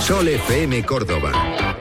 Sol FM Córdoba.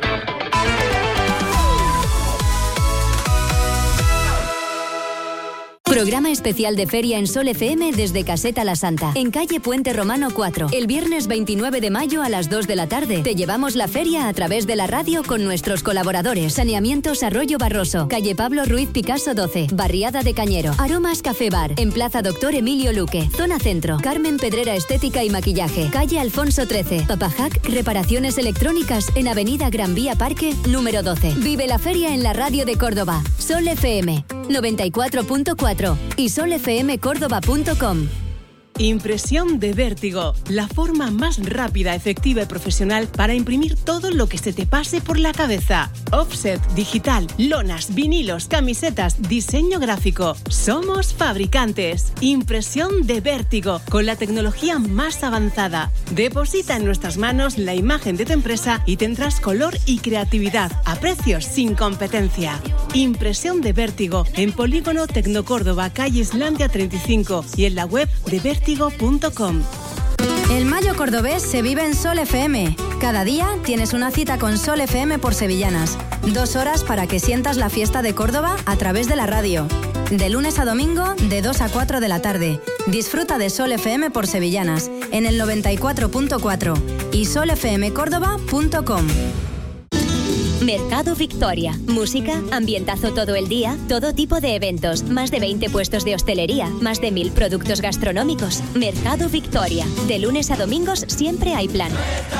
Programa especial de feria en Sol FM desde Caseta La Santa, en calle Puente Romano 4. El viernes 29 de mayo a las 2 de la tarde. Te llevamos la feria a través de la radio con nuestros colaboradores. Saneamientos Arroyo Barroso, calle Pablo Ruiz Picasso 12, Barriada de Cañero. Aromas Café Bar, en Plaza Doctor Emilio Luque. Zona Centro, Carmen Pedrera Estética y Maquillaje, calle Alfonso 13. Papajac, reparaciones electrónicas en Avenida Gran Vía Parque, número 12. Vive la feria en la radio de Córdoba. Sol FM 94.4 y solfmcórdoba.com. Impresión de vértigo, la forma más rápida, efectiva y profesional para imprimir todo lo que se te pase por la cabeza. Offset, digital, lonas, vinilos, camisetas, diseño gráfico. Somos fabricantes. Impresión de vértigo, con la tecnología más avanzada. Deposita en nuestras manos la imagen de tu empresa y tendrás color y creatividad a precios sin competencia. Impresión de vértigo, en Polígono Tecnocórdoba, calle Islandia 35 y en la web de vértigo.com. El Mayo cordobés se vive en Sol FM. Cada día tienes una cita con Sol FM por Sevillanas. 2 horas para que sientas la fiesta de Córdoba a través de la radio. De lunes a domingo, de 2 a 4 de la tarde. Disfruta de Sol FM por Sevillanas, en el 94.4 y solfmcórdoba.com. Mercado Victoria. Música, ambientazo todo el día, todo tipo de eventos, más de 20 puestos de hostelería, más de 1000 productos gastronómicos. Mercado Victoria. De lunes a domingos siempre hay plan.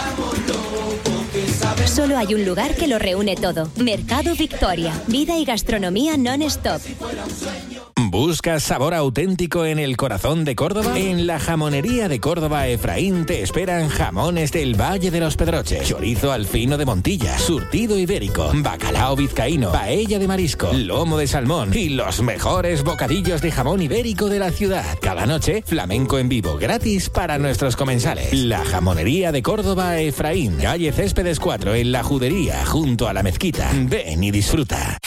Solo hay un lugar que lo reúne todo. Mercado Victoria. Vida y gastronomía non-stop. ¿Buscas sabor auténtico en el corazón de Córdoba? En la Jamonería de Córdoba Efraín te esperan jamones del Valle de los Pedroches, chorizo al fino de Montilla, surtido ibérico, bacalao vizcaíno, paella de marisco, lomo de salmón y los mejores bocadillos de jamón ibérico de la ciudad. Cada noche, flamenco en vivo gratis para nuestros comensales. La Jamonería de Córdoba Efraín, calle Céspedes 4 en La Judería, junto a la mezquita. Ven y disfruta.